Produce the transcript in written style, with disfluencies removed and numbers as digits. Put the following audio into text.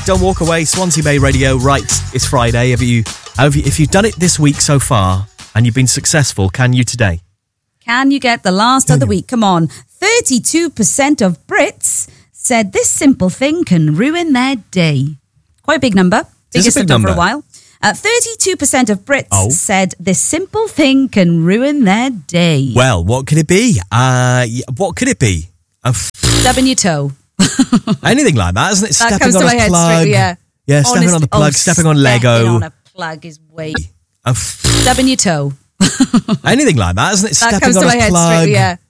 Don't walk away. Swansea Bay Radio. Right, it's Friday. If you've done it this week so far and you've been successful, can you today? Can you get the last of the week? Come on. 32% of Brits said this simple thing can ruin their day. Quite a big number. Biggest they've done for a while. 32% of Brits said this simple thing can ruin their day. Well, what could it be? What could it be? Stubbing your toe. Anything like that, isn't it? That Stepping comes on to a my head plug. straight, yeah. Yeah, stepping on the plug, stepping on Lego. Stepping on a plug is way. Stubbing your toe. Anything like that, isn't it? That Stepping comes on to a my head plug. straight, yeah.